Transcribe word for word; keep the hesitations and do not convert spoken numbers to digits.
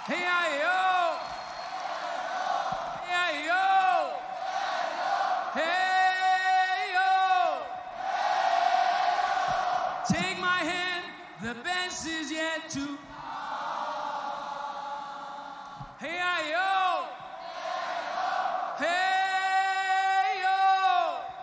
Hey, I-yo. Hey, I-yo. Hey, yo. Take my hand, the best is yet to. Hey, I-yo.